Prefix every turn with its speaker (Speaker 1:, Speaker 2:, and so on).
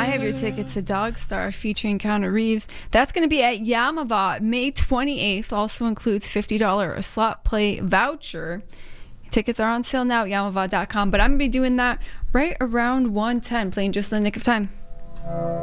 Speaker 1: I have your tickets to Dog Star featuring Keanu Reeves. That's going to be at Yamava May 28th. Also includes $50 slot play voucher. Tickets are on sale now at yamava.com. But I'm going to be doing that right around 1:10, playing just in the nick of time.